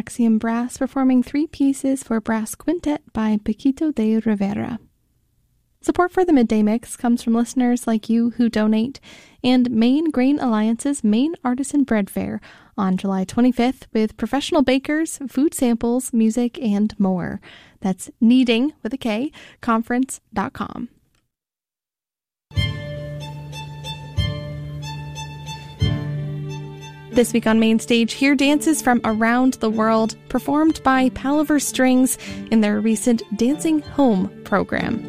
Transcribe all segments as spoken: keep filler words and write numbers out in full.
Axiom Brass performing three pieces for brass quintet by Paquito de Rivera. Support for the Midday Mix comes from listeners like you who donate, and Maine Grain Alliance's Maine Artisan Bread Fair on July twenty-fifth with professional bakers, food samples, music, and more. That's kneading, with a K, conference dot com. This week on Main Stage, hear dances from around the world performed by Palaver Strings in their recent Dancing Home program.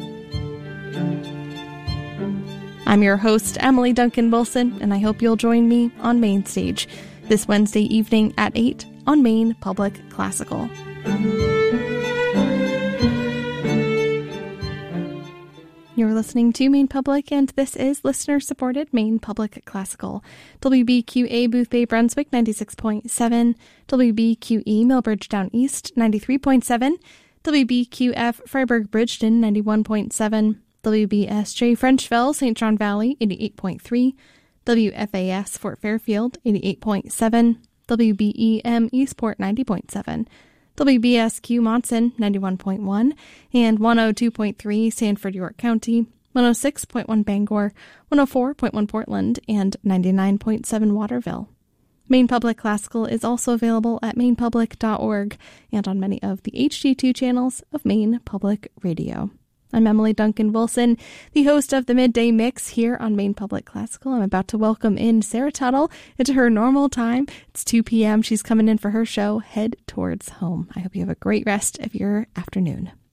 I'm your host, Emily Duncan Wilson, and I hope you'll join me on Main Stage this Wednesday evening at eight on Maine Public Classical. You're listening to Maine Public, and this is listener-supported Maine Public Classical. W B Q A Boothbay Brunswick ninety-six point seven, W B Q E Millbridge Down East ninety-three point seven, W B Q F Freiburg Bridgeton ninety-one point seven, W B S J Frenchville Saint John Valley eighty-eight point three, W F A S Fort Fairfield eighty-eight point seven, W B E M Eastport ninety point seven, W B S Q Monson ninety-one point one, and one oh two point three Sanford, York County, one oh six point one Bangor, one oh four point one Portland, and ninety-nine point seven Waterville. Maine Public Classical is also available at maine public dot org and on many of the H D two channels of Maine Public Radio. I'm Emily Duncan Wilson, the host of the Midday Mix here on Maine Public Classical. I'm about to welcome in Sarah Tuttle into her normal time. It's two p.m. She's coming in for her show, Head Towards Home. I hope you have a great rest of your afternoon.